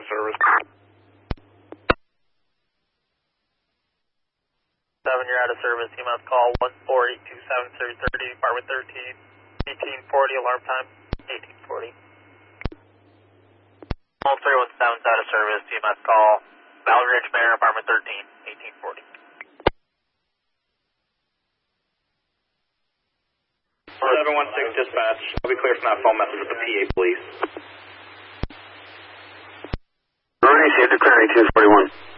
of service. 7, you're out of service. EMS call 14827-3030, Department 13, 1840, alarm time, 1840. All 317's out of service. EMS call Valley Ridge Mayor, Apartment 13, 1840. 716 dispatch. I'll be clear from that phone message with the PA, please. Already received a clear 1841.